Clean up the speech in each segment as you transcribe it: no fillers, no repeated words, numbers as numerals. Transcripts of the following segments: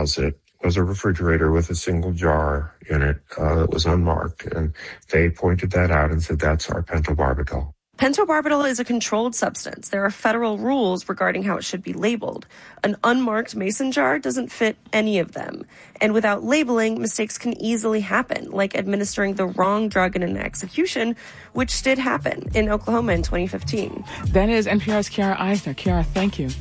closet was a refrigerator with a single jar in it that was unmarked. And they pointed that out and said, that's our pentobarbital. Pentobarbital is a controlled substance. There are federal rules regarding how it should be labeled. An unmarked mason jar doesn't fit any of them. And without labeling, mistakes can easily happen, like administering the wrong drug in an execution, which did happen in Oklahoma in 2015. That is NPR's Kiara Eisner. Kiara, thank you.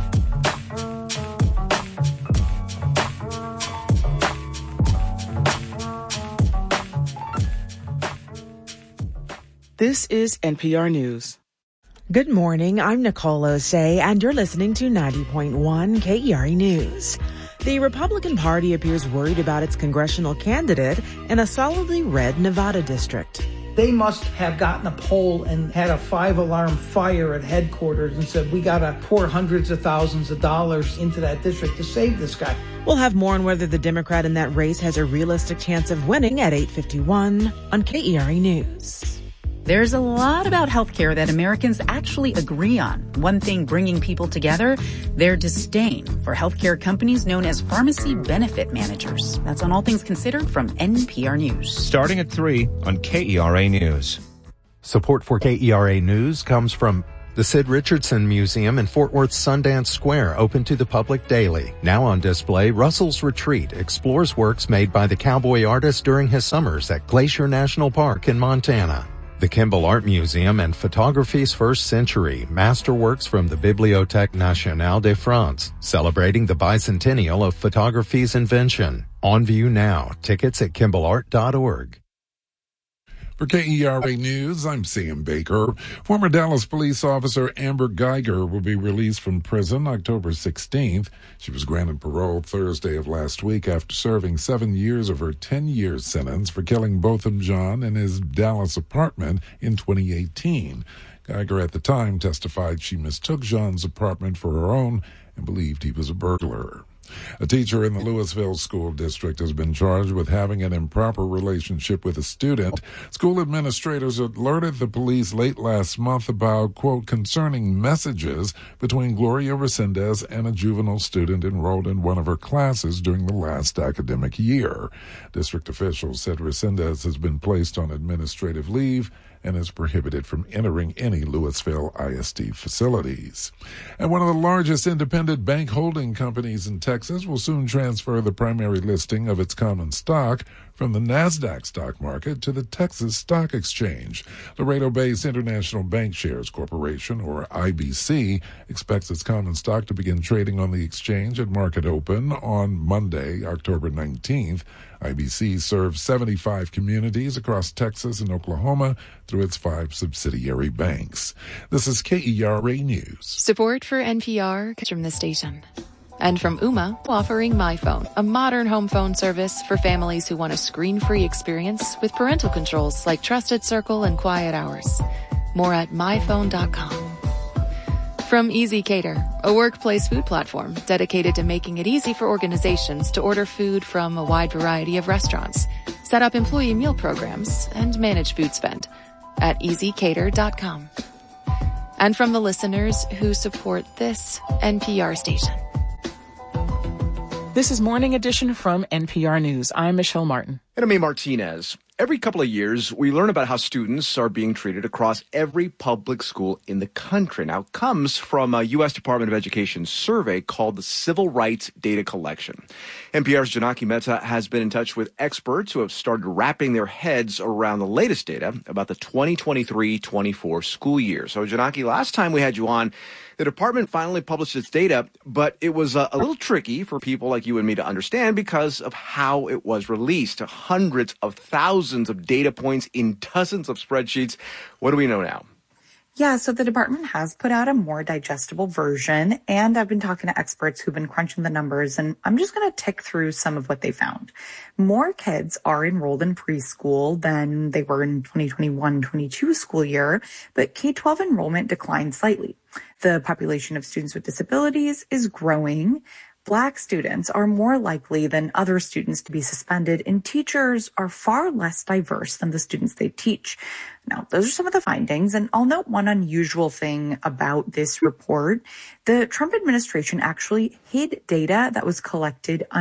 This is NPR News. Good morning. I'm Nicole O'Shea, and you're listening to 90.1 KERE News. The Republican Party appears worried about its congressional candidate in a solidly red Nevada district. They must have gotten a poll and had a 5-alarm fire at headquarters and said, we got to pour hundreds of thousands of dollars into that district to save this guy. We'll have more on whether the Democrat in that race has a realistic chance of winning at 8:51 on KERE News. There's a lot about healthcare that Americans actually agree on. One thing bringing people together, their disdain for healthcare companies known as pharmacy benefit managers. That's on All Things Considered from NPR News. Starting at 3 on KERE News. Support for KERE News comes from the Sid Richardson Museum in Fort Worth Sundance Square, open to the public daily. Now on display, Russell's Retreat explores works made by the cowboy artist during his summers at Glacier National Park in Montana. The Kimball Art Museum and Photography's First Century, masterworks from the Bibliothèque Nationale de France, celebrating the bicentennial of photography's invention. On view now. Tickets at kimballart.org. For KERE News, I'm Sam Baker. Former Dallas police officer Amber Geiger will be released from prison October 16th. She was granted parole Thursday of last week after serving 7 years of her 10-year sentence for killing Botham Jean in his Dallas apartment in 2018. Geiger at the time testified she mistook Jean's apartment for her own and believed he was a burglar. A teacher in the Louisville School District has been charged with having an improper relationship with a student. School administrators alerted the police late last month about, quote, concerning messages between Gloria Resendez and a juvenile student enrolled in one of her classes during the last academic year. District officials said Resendez has been placed on administrative leave and is prohibited from entering any Louisville ISD facilities. And one of the largest independent bank holding companies in Texas will soon transfer the primary listing of its common stock from the NASDAQ stock market to the Texas Stock Exchange. Laredo-based International Bankshares Corporation, or IBC, expects its common stock to begin trading on the exchange at market open on Monday, October 19th. IBC serves 75 communities across Texas and Oklahoma through its 5 subsidiary banks. This is KERE News. Support for NPR comes from the station. And from Ooma, offering MyPhone, a modern home phone service for families who want a screen-free experience with parental controls like Trusted Circle and Quiet Hours. More at myphone.com. From Easy Cater, a workplace food platform dedicated to making it easy for organizations to order food from a wide variety of restaurants, set up employee meal programs, and manage food spend at easycater.com. And from the listeners who support this NPR station. This is Morning Edition from NPR News. I'm Michelle Martin. And I'm A. Martinez. Every couple of years, we learn about how students are being treated across every public school in the country. Now, it comes from a U.S. Department of Education survey called the Civil Rights Data Collection. NPR's Janaki Mehta has been in touch with experts who have started wrapping their heads around the latest data about the 2023-24 school year. So, Janaki, last time we had you on, the department finally published its data, but it was a little tricky for people like you and me to understand because of how it was released. Hundreds of thousands of data points in dozens of spreadsheets. What do we know now? Yeah, so the department has put out a more digestible version, and I've been talking to experts who've been crunching the numbers, and I'm just going to tick through some of what they found. More kids are enrolled in preschool than they were in 2021-22 school year, but K-12 enrollment declined slightly. The population of students with disabilities is growing. Black students are more likely than other students to be suspended, and teachers are far less diverse than the students they teach. Now, those are some of the findings, and I'll note one unusual thing about this report. The Trump administration actually hid data that was collected